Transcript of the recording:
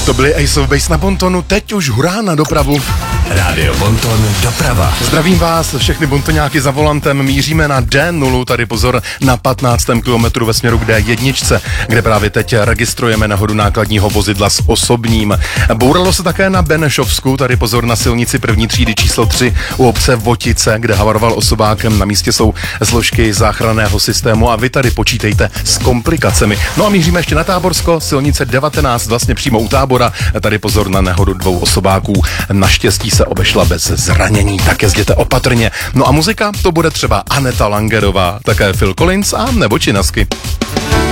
To byly Ace of Base na Bontonu, teď už hurá na dopravu. Rádio Bonton doprava. Zdravím vás, všechny bontoňáky za volantem, míříme na D0, tady pozor na 15. kilometru ve směru k D1, kde právě teď registrujeme nehodu nákladního vozidla s osobním. Bouralo se také na Benešovsku, tady pozor na silnici první třídy číslo 3 u obce Votice, kde havaroval osobák, na místě jsou složky záchranného systému a vy tady počítejte s komplikacemi. No a míříme ještě na Táborsko, silnice 19, vlastně přímo u Tábora, tady pozor na nehodu 2 osobáků, naštěstí se obešla bez zranění, tak jezděte opatrně. No a muzika, to bude třeba Aneta Langerová, také Phil Collins a nebo Činasky.